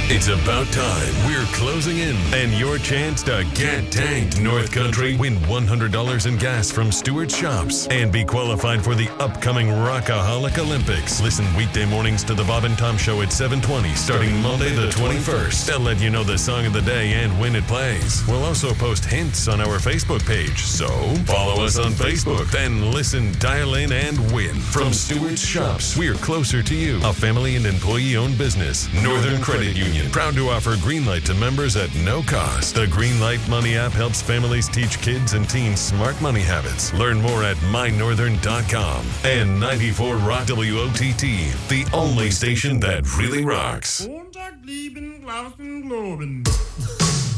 It's about time. We're closing in, and your chance to get tanked, North Country. Win $100 in gas from Stewart's Shops and be qualified for the upcoming Rockaholic Olympics. Listen weekday mornings to the Bob and Tom Show at 7:20, starting Monday the 21st. They'll let you know the song of the day and when it plays. We'll also post hints on our Facebook page, so follow us on Facebook. Then listen, dial in, and win. From Stewart's Shops, we're closer to you. A family and employee-owned business. Northern Credit Union. Proud to offer Greenlight to members at no cost. The Greenlight Money app helps families teach kids and teens smart money habits. Learn more at mynorthern.com. And 94 Rock WOTT, the only station that really rocks. Montag, Lieben, Glauben, Globen.